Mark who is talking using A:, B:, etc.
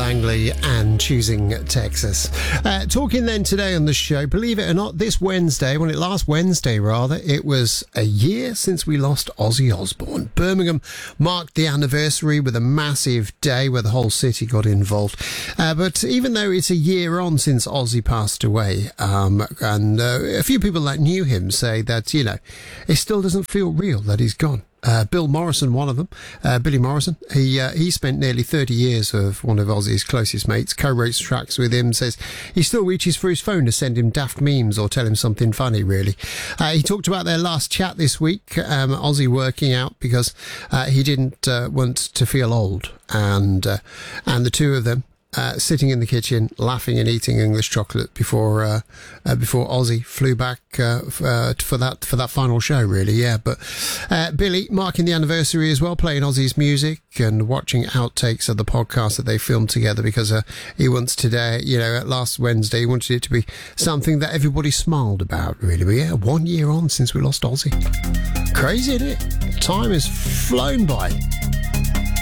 A: Langley and Choosing Texas. Talking then today on the show, believe it or not, last Wednesday, it was a year since we lost Ozzy Osbourne. Birmingham marked the anniversary with a massive day where the whole city got involved. But even though it's a year on since Ozzy passed away, and a few people that knew him say that, it still doesn't feel real that he's gone. Bill Morrison, one of them, Billy Morrison, he spent nearly 30 years of one of Ozzy's closest mates, co-wrote tracks with him, says he still reaches for his phone to send him daft memes or tell him something funny, really. He talked about their last chat this week, Ozzy working out because he didn't want to feel old, and the two of them sitting in the kitchen, laughing and eating English chocolate before Ozzy flew back for that final show, really. Yeah, but Billy marking the anniversary as well, playing Ozzy's music and watching outtakes of the podcast that they filmed together because he wants today, last Wednesday, he wanted it to be something that everybody smiled about, really. But yeah, 1 year on since we lost Ozzy. Crazy, isn't it? Time has flown by.